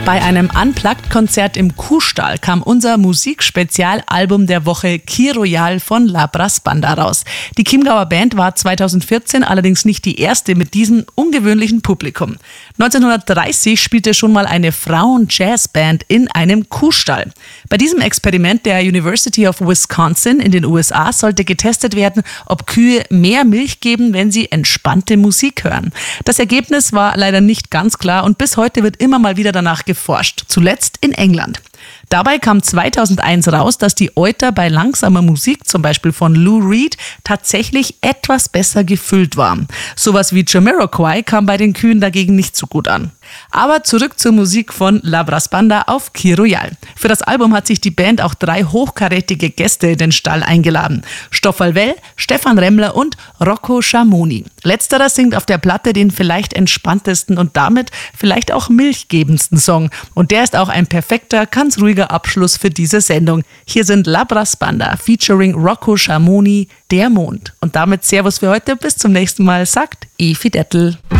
Bei einem Unplugged-Konzert im Kuhstall kam unser Musikspezialalbum der Woche Kir Royal von La Brass Banda raus. Die Chiemgauer Band war 2014 allerdings nicht die erste mit diesem ungewöhnlichen Publikum. 1930 spielte schon mal eine Frauen-Jazzband in einem Kuhstall. Bei diesem Experiment der University of Wisconsin in den USA sollte getestet werden, ob Kühe mehr Milch geben, wenn sie entspannte Musik hören. Das Ergebnis war leider nicht ganz klar und bis heute wird immer mal wieder danach geforscht, zuletzt in England. Dabei kam 2001 raus, dass die Euter bei langsamer Musik, zum Beispiel von Lou Reed, tatsächlich etwas besser gefüllt waren. Sowas wie Jamiroquai kam bei den Kühen dagegen nicht so gut an. Aber zurück zur Musik von La Brass Banda auf Kir Royal. Für das Album hat sich die Band auch 3 hochkarätige Gäste in den Stall eingeladen. Stoffel Well, Stefan Remmler und Rocco Schamoni. Letzterer singt auf der Platte den vielleicht entspanntesten und damit vielleicht auch milchgebendsten Song. Und der ist auch ein perfekter, ganz ruhiger Abschluss für diese Sendung. Hier sind La Brass Banda featuring Rocco Schamoni, Der Mond. Und damit Servus für heute, bis zum nächsten Mal, sagt Evi Dettel.